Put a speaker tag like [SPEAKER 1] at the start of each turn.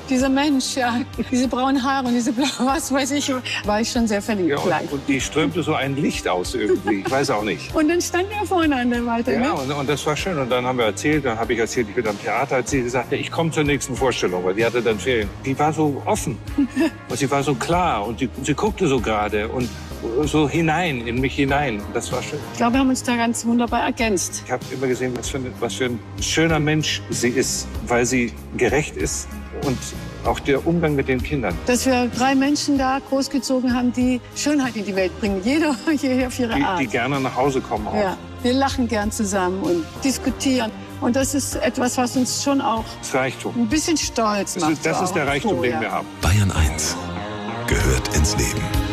[SPEAKER 1] dieser Mensch, ja, diese braunen Haare und diese blaue, was weiß ich, war ich schon sehr verliebt.
[SPEAKER 2] Ja, und die strömte so ein Licht aus irgendwie, ich weiß auch nicht.
[SPEAKER 1] Und dann stand er vorne an der Walter.
[SPEAKER 2] Ja,
[SPEAKER 1] ne?
[SPEAKER 2] und das war schön. Und dann haben wir erzählt, dann habe ich erzählt, ich bin am Theater. Hat sie gesagt, ich komme zur nächsten Vorstellung, weil die hatte dann Ferien. Die war so offen und sie war so klar und sie guckte so gerade und so hinein, in mich hinein. Das war schön.
[SPEAKER 1] Ich glaube, wir haben uns da ganz wunderbar ergänzt.
[SPEAKER 2] Ich habe immer gesehen, was für ein schöner Mensch sie ist, weil sie gerecht ist und auch der Umgang mit den Kindern.
[SPEAKER 1] Dass wir 3 Menschen da großgezogen haben, die Schönheit in die Welt bringen. Jeder auf ihre Art.
[SPEAKER 2] Die gerne nach Hause kommen auch.
[SPEAKER 1] Ja, wir lachen gern zusammen und diskutieren. Und das ist etwas, was uns schon auch
[SPEAKER 2] Das Reichtum.
[SPEAKER 1] ein bisschen stolz macht.
[SPEAKER 2] Das ist der Reichtum, den wir haben.
[SPEAKER 3] Bayern 1 gehört ins Leben.